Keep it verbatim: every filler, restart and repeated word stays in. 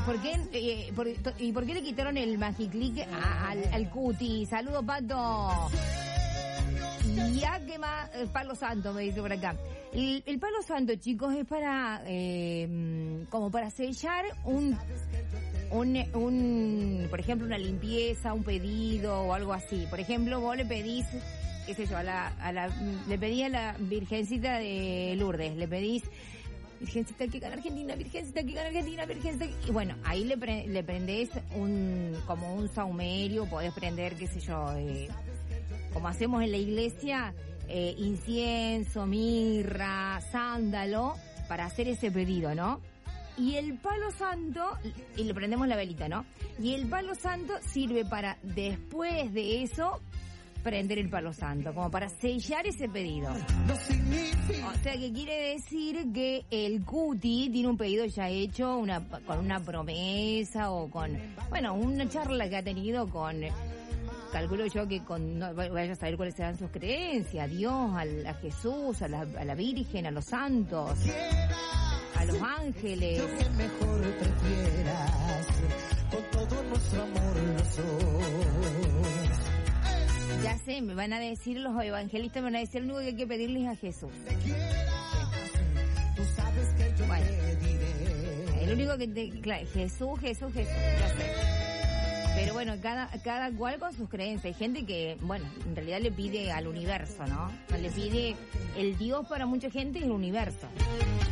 ¿Por qué, eh, por, ¿Y por qué le quitaron el Magiclick a, al, al cuti? Saludo, Pato. Ya que más, eh, palo santo, me dice por acá. El, el palo santo, chicos, es para, eh, como para sellar un, un, un, por ejemplo, una limpieza, un pedido o algo así. Por ejemplo, vos le pedís, qué sé yo, a la, a la, le pedí a la Virgencita de Lourdes, le pedís, Virgencita que gana Argentina, Virgencita que gana Argentina, Virgencita que... Y bueno, ahí le, pre, le prendés un, como un saumerio, podés prender, qué sé yo, eh, como hacemos en la iglesia, eh, incienso, mirra, sándalo, para hacer ese pedido, ¿no? Y el palo santo, y le prendemos la velita, ¿no? Y el palo santo sirve para, después de eso, prender el palo santo, como para sellar ese pedido. O sea que quiere decir que el cuti tiene un pedido ya hecho, una con una promesa o con, bueno, una charla que ha tenido con, calculo yo que con, no vaya a saber cuáles serán sus creencias, a Dios, a, a Jesús, a la, a la Virgen, a los santos, a los ángeles. Lo que mejor prefieras, con todo nuestro amor los dos. Ya sé, me van a decir, los evangelistas me van a decir, lo único que hay que pedirles es a Jesús. Bueno, el único que te, claro, Jesús, Jesús, Jesús, ya sé. Pero bueno, cada, cada cual con sus creencias. Hay gente que, bueno, en realidad le pide al universo, ¿no? Le pide, el Dios para mucha gente es el universo.